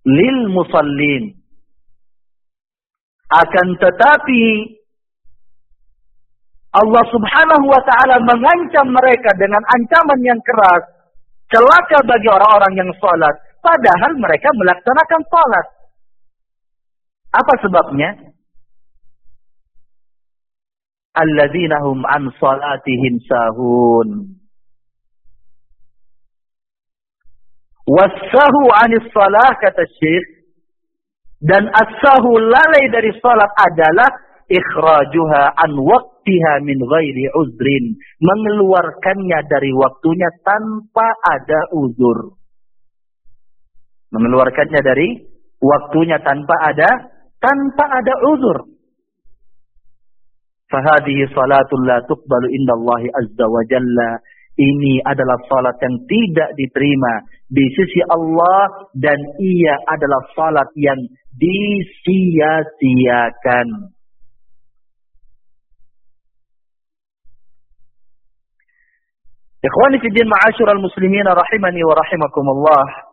lil musallin. Akan tetapi Allah Subhanahu wa taala mengancam mereka dengan ancaman yang keras, celaka bagi orang-orang yang salat padahal mereka melaksanakan salat. Apa sebabnya? Alladzina hum an salatihim sahun. Wassahu anis salah, kata Syekh. Dan as-sahu, lalai dari salat, adalah ikhrajuha an waqtiha min ghairi uzrin. Mengeluarkannya dari waktunya tanpa ada uzur. Mengeluarkannya dari waktunya tanpa ada uzur. Fahadihi salatul la tuqbalu indallahi azza wa jalla. Ini adalah salat yang tidak diterima di sisi Allah, dan ia adalah salat yang disia-siakan. Ikhwani fi din, ma'asyiral muslimin rahimani wa rahimakumullah.